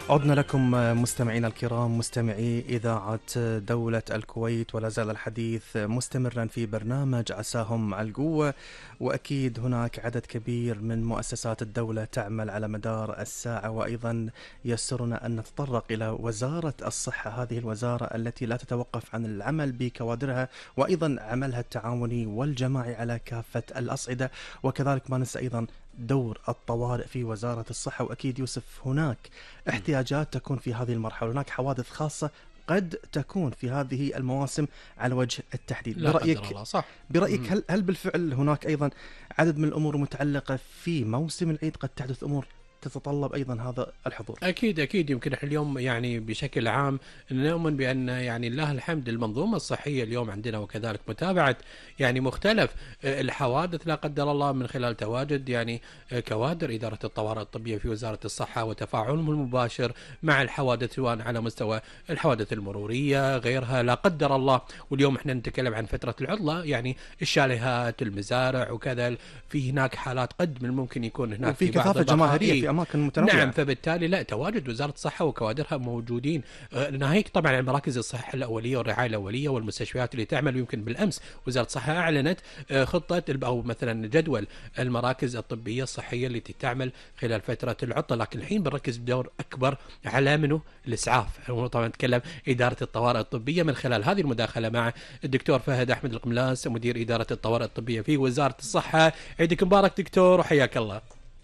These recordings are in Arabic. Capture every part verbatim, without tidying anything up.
عدنا لكم مستمعينا الكرام، مستمعي إذاعة دولة الكويت، ولا زال الحديث مستمرا في برنامج عساهم على القوة. وأكيد هناك عدد كبير من مؤسسات الدولة تعمل على مدار الساعة، وأيضا يسرنا أن نتطرق إلى وزارة الصحة، هذه الوزارة التي لا تتوقف عن العمل بكوادرها وأيضا عملها التعاوني والجماعي على كافة الأصعدة. وكذلك ما ننسى أيضا دور الطوارئ في وزارة الصحة. وأكيد يوسف هناك احتياجات تكون في هذه المرحلة، هناك حوادث خاصة قد تكون في هذه المواسم على وجه التحديد. لا برأيك قدر الله صح. برأيك هل هل بالفعل هناك أيضا عدد من الأمور المتعلقة في موسم العيد قد تحدث أمور تتطلب أيضا هذا الحضور؟ أكيد أكيد يمكن إحنا اليوم يعني بشكل عام نؤمن بأن يعني لله الحمد المنظومة الصحية اليوم عندنا، وكذلك متابعة يعني مختلف الحوادث لا قدر الله من خلال تواجد يعني كوادر إدارة الطوارئ الطبية في وزارة الصحة وتفاعلهم المباشر مع الحوادث، سواء على مستوى الحوادث المرورية غيرها لا قدر الله. واليوم إحنا نتكلم عن فترة العطلة، يعني الشاليهات المزارع وكذا، في هناك حالات قد من ممكن يكون هناك وفي كثافة جماهيرية في أماكن متنوعة. نعم، فبالتالي لا تواجد وزارة الصحة وكوادرها موجودين. ناهيك طبعا عن مراكز الصحة الأولية والرعاية الأولية والمستشفيات اللي تعمل. يمكن بالأمس وزارة الصحة أعلنت خطة أو مثلا جدول المراكز الطبية الصحية التي تعمل خلال فترة العطلة، لكن الحين بنركز بدور أكبر على منه الإسعاف. طبعا نتكلم إدارة الطوارئ الطبية من خلال هذه المداخلة مع الدكتور فهد أحمد القملاس مدير إدارة الطوارئ الطبية في وزارة الصحة. عيدك مبارك دكتور وحياك الله.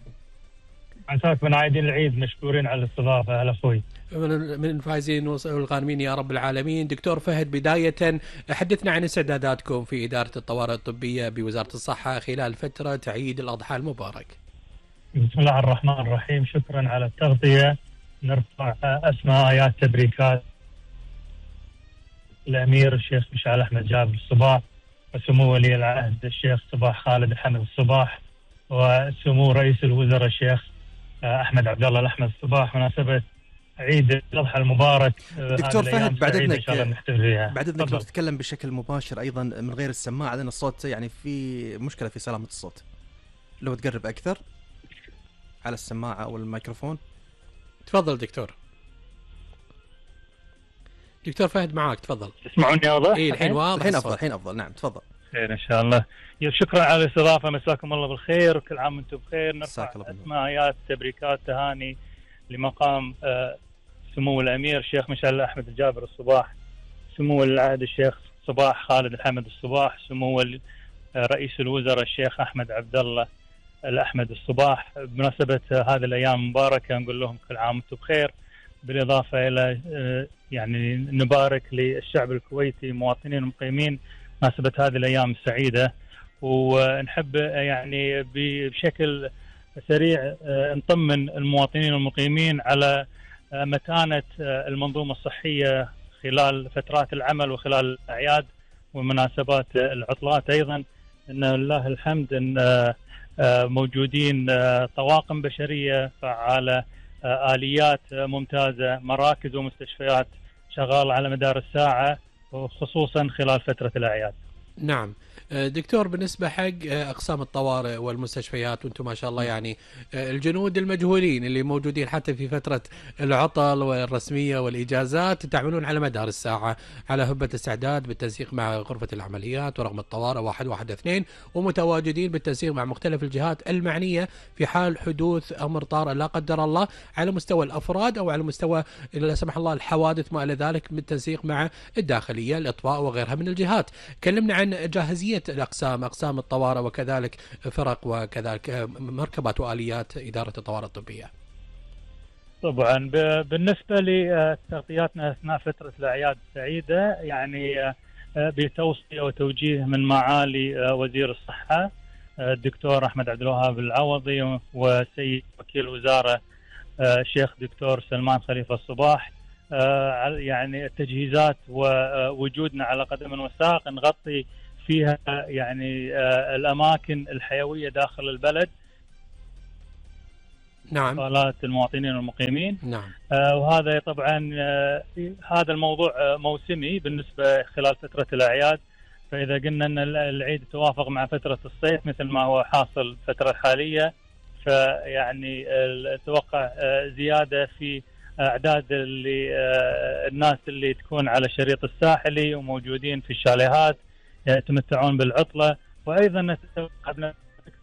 عساك من عايدين العيد، مشكورين على الاستضافة. هلا أخوي، من الفائزين والغانمين يا رب العالمين. دكتور فهد، بداية حدثنا عن استعداداتكم في إدارة الطوارئ الطبية بوزارة الصحة خلال فترة عيد الأضحى المبارك. بسم الله الرحمن الرحيم. شكرا على التغطية. نرفع أسماء آيات تبريكات الأمير الشيخ مشعل أحمد جابر الصباح، وسمو ولي العهد الشيخ صباح خالد الحمد الصباح، وسمو رئيس الوزراء الشيخ أحمد عبد الله الأحمد الصباح، مناسبة عيد الأضحى المبارك. دكتور فهد، بعد إذنك بعد إذنك لو فضل. تتكلم بشكل مباشر أيضا من غير السماعة، لأن الصوت يعني في مشكلة في سلامة الصوت. لو تقرب أكثر على السماعة أو الميكروفون. تفضل دكتور. دكتور فهد معاك، تفضل. تسمعوني واضح؟ إيه الحين واضح. الحين أفضل الحين أفضل نعم تفضل. خير إن شاء الله. شكرا على الاستضافة، مساكم الله بالخير وكل عام وانتم بخير. نرفع أسماء آيات تبريكات تهاني لمقام آه سمو الأمير الشيخ مشعل أحمد الجابر الصباح، سمو ولي العهد الشيخ صباح خالد الحمد الصباح، سمو آه رئيس الوزراء الشيخ أحمد عبد الله الأحمد الصباح. بمناسبة آه هذه الأيام المباركة نقول لهم كل عام وانتم بخير، بالإضافة إلى آه يعني نبارك للشعب الكويتي مواطنين المقيمين مناسبة هذه الأيام السعيدة. ونحب يعني بشكل سريع نطمن المواطنين المقيمين على متانة المنظومة الصحية خلال فترات العمل وخلال الأعياد ومناسبات العطلات. أيضا إن لله الحمد إن موجودين طواقم بشرية فعالة، آليات ممتازة، مراكز ومستشفيات شغالة على مدار الساعة وخصوصا خلال فترة الأعياد. نعم دكتور، بالنسبة حق أقسام الطوارئ والمستشفيات، وانتم ما شاء الله يعني الجنود المجهولين اللي موجودين حتى في فترة العطل والرسمية والإجازات، تعملون على مدار الساعة على هبة استعداد بالتنسيق مع غرفة العمليات ورقم الطوارئ واحد واحد اثنين، ومتواجدين بالتنسيق مع مختلف الجهات المعنية في حال حدوث أمر طارئ لا قدر الله على مستوى الأفراد أو على مستوى لا سمح الله الحوادث ما إلى ذلك، بالتنسيق مع الداخلية الإطفاء وغيرها من الجهات. كلمنا عن جاهزية الأقسام أقسام الطوارئ وكذلك فرق وكذلك مركبات وآليات إدارة الطوارئ الطبية. طبعا بالنسبة لتغطياتنا أثناء فترة الأعياد السعيدة، يعني بتوصية وتوجيه من معالي وزير الصحة الدكتور أحمد عبد الوهاب العوضي وسيد وكيل الوزارة الشيخ دكتور سلمان خليفة الصباح، يعني التجهيزات ووجودنا على قدم وساق نغطي فيها يعني الأماكن الحيوية داخل البلد. نعم. صالات المواطنين المقيمين. نعم. آه وهذا طبعا آه هذا الموضوع آه موسمي بالنسبة خلال فترة الأعياد، فإذا قلنا أن العيد توافق مع فترة الصيف مثل ما هو حاصل الفترة الحالية، فيعني اتوقع آه زيادة في اعداد اللي الناس اللي تكون على الشريط الساحلي وموجودين في الشاليهات يتمتعون بالعطله، وايضا نتوقع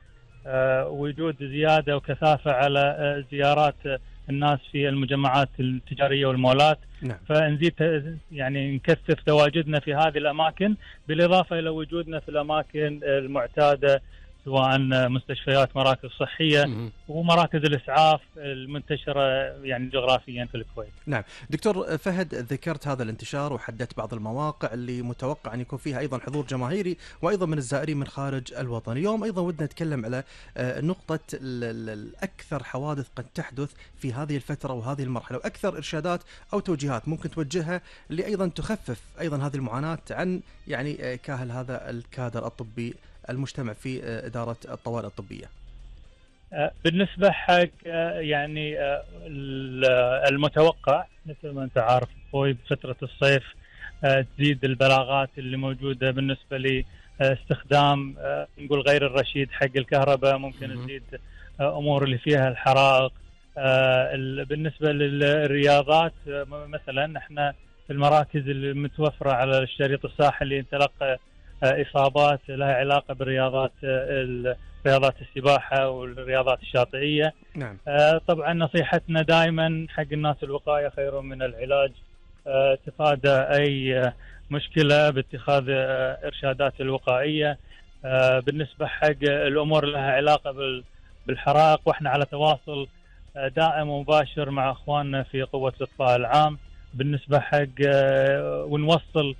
وجود زياده وكثافه على زيارات الناس في المجمعات التجاريه والمولات. نعم. فنزيد يعني نكثف تواجدنا في هذه الاماكن، بالاضافه الى وجودنا في الاماكن المعتاده سواء مستشفيات، مراكز صحيه م- ومراكز الاسعاف المنتشره يعني جغرافيا في الكويت. نعم دكتور فهد، ذكرت هذا الانتشار وحددت بعض المواقع اللي متوقع ان يكون فيها ايضا حضور جماهيري وايضا من الزائرين من خارج الوطن. اليوم ايضا ودنا نتكلم على نقطه الاكثر حوادث قد تحدث في هذه الفتره وهذه المرحله، واكثر ارشادات او توجيهات ممكن توجهها اللي ايضا تخفف ايضا هذه المعاناه عن يعني كاهل هذا الكادر الطبي المجتمع في إدارة الطوارئ الطبية. بالنسبة حق يعني المتوقع مثل ما أنت عارف أخوي بفترة الصيف تزيد البلاغات اللي موجودة بالنسبة لاستخدام نقول غير الرشيد حق الكهرباء، ممكن تزيد أمور اللي فيها الحرائق. بالنسبة للرياضات مثلا احنا في المراكز اللي متوفرة على الشريط الساحلي نتلقى إصابات لها علاقة بالرياضات رياضات السباحة والرياضات الشاطئية. نعم. طبعا نصيحتنا دائما حق الناس الوقاية خير من العلاج، تفادى أي مشكلة باتخاذ إرشادات الوقائية. بالنسبة حق الأمور لها علاقة بالحرائق واحنا على تواصل دائم ومباشر مع أخواننا في قوة الإطفاء العام بالنسبة حق ونوصل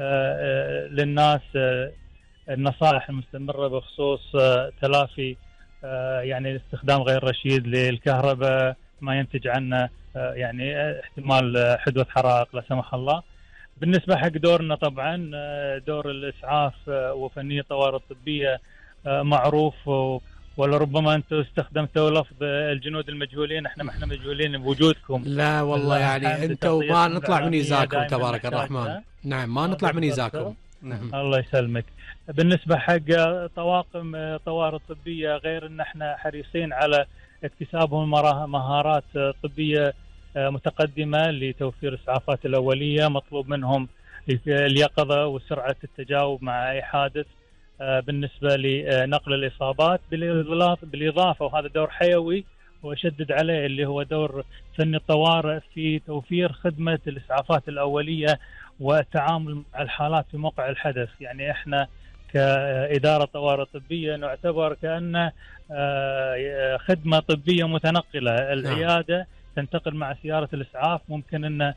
للناس النصائح المستمرة بخصوص تلافي يعني استخدام غير رشيد للكهرباء ما ينتج عنه يعني احتمال حدوث حرائق لا سمح الله. بالنسبة حق دورنا طبعا دور الإسعاف وفنية الطوارئ الطبية معروف، ولربما انتم استخدمتوا لفظ الجنود المجهولين، احنا ما احنا مجهولين بوجودكم. لا والله يعني انتم ما نطلع من إزاكم تبارك الرحمن. نعم ما نطلع من إزاكم. نعم. الله يسلمك. بالنسبة حق طواقم طوارئ طبية غير ان احنا حريصين على اكتسابهم مهارات طبية متقدمة لتوفير الإسعافات الأولية، مطلوب منهم اليقظة وسرعة التجاوب مع أي حادث بالنسبة لنقل الإصابات، بالإضافة وهذا دور حيوي وأشدد عليه اللي هو دور فني الطوارئ في توفير خدمة الإسعافات الأولية والتعامل مع الحالات في موقع الحدث. يعني إحنا كإدارة طوارئ طبية نعتبر كأن خدمة طبية متنقلة، العيادة تنتقل مع سيارة الإسعاف، ممكن أن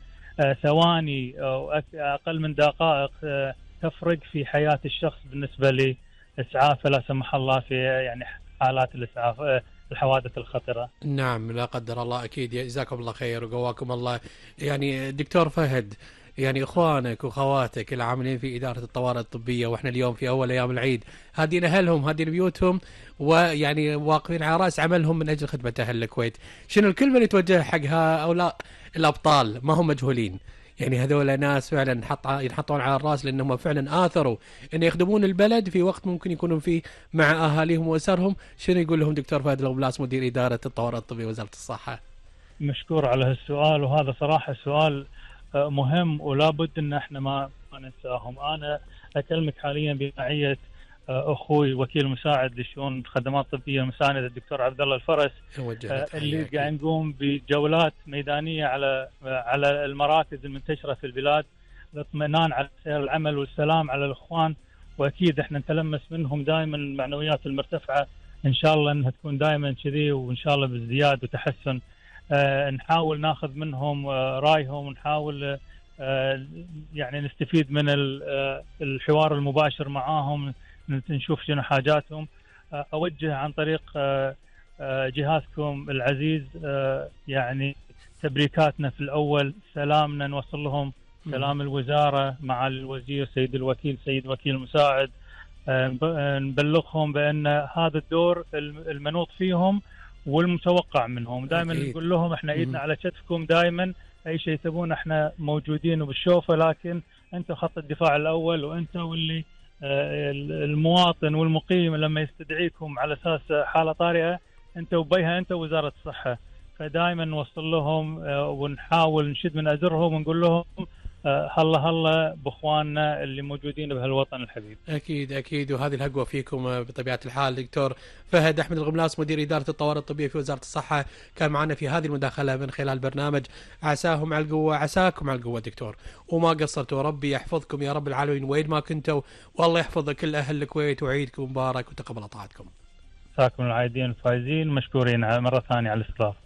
ثواني أو أقل من دقائق تفرق في حياة الشخص بالنسبة لإسعاف لا سمح الله في يعني حالات الإسعاف الحوادث الخطرة. نعم لا قدر الله أكيد. جزاكم الله خير وقواكم الله. يعني دكتور فهد، يعني إخوانك وخواتك العاملين في إدارة الطوارئ الطبية وإحنا اليوم في أول أيام العيد، هذين أهلهم هذين بيوتهم ويعني واقفين على رأس عملهم من أجل خدمة أهل الكويت، شنو الكلمة اللي توجه حق هؤلاء الأبطال ما هم مجهولين؟ يعني هذول ناس فعلا ينحطون على الراس لأنهم فعلا آثروا أن يخدمون البلد في وقت ممكن يكونون فيه مع أهاليهم وأسرهم. شنو يقول لهم دكتور فهد الغبلاس مدير إدارة الطوارئ الطبية وزارة الصحة؟ مشكور على هالسؤال، وهذا صراحة سؤال مهم ولا بد أن احنا ما ننساهم. أنا أكلمك حاليا بمعية أخوي وكيل مساعد لشؤون الخدمات الطبية المساندة الدكتور عبد الله الفرس، اللي قاعد نقوم بجولات ميدانية على على المراكز المنتشرة في البلاد للاطمئنان على سير العمل والسلام على الإخوان، وأكيد احنا نتلمس منهم دائما المعنويات المرتفعة، إن شاء الله أنها تكون دائما كذي وإن شاء الله بازدياد وتحسن. آه نحاول ناخذ منهم آه رايهم ونحاول آه يعني نستفيد من الحوار المباشر معاهم، نشوف شنو حاجاتهم. آه أوجه عن طريق آه آه جهازكم العزيز آه يعني تبريكاتنا في الأول، سلامنا نوصل لهم سلام الوزارة مع الوزير سيد الوكيل سيد وكيل المساعد، آه نبلغهم بأن هذا الدور المنوط فيهم والمتوقع منهم. دائما نقول لهم احنا ايدنا على كتفكم، دائما اي شيء تبون احنا موجودين وبالشوفه، لكن انتم خط الدفاع الاول، وانتم واللي اه المواطن والمقيم لما يستدعيكم على اساس حاله طارئه انتم وبيها انتم وزاره الصحه. فدائما نوصل لهم ونحاول نشد من أزرهم ونقول لهم هلا هلا باخواننا اللي موجودين بهالوطن الحبيب. اكيد اكيد، وهذه الهقوه فيكم بطبيعه الحال. دكتور فهد احمد الغملاس مدير اداره الطوارئ الطبيه في وزاره الصحه كان معنا في هذه المداخله من خلال برنامج عساهم على القوه. عساكم على القوه دكتور، وما قصرتوا، ربي يحفظكم يا رب العالمين وين ما كنتوا، والله يحفظ كل اهل الكويت وعيدكم مبارك وتقبل طاعتكم. مساكم العايدين الفايزين، مشكورين مره ثانيه على الاستضافه.